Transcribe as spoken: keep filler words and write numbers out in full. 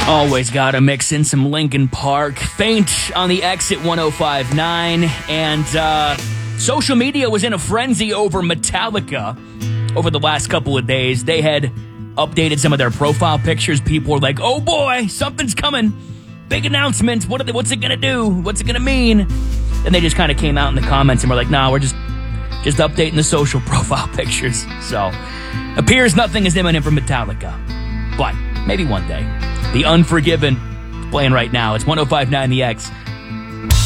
Always gotta mix in some Linkin Park. Faint on the Exit one oh five point nine. And uh, social media was in a frenzy over Metallica over the last couple of days. They had updated some of their profile pictures. People were like, oh boy, something's coming. Big announcement. What are they, what's it gonna do? What's it gonna mean? And they just kind of came out in the comments and were like, nah, we're just, just updating the social profile pictures. So, appears nothing is imminent for Metallica. But maybe one day. The Unforgiven playing right now. It's one oh five point nine The X.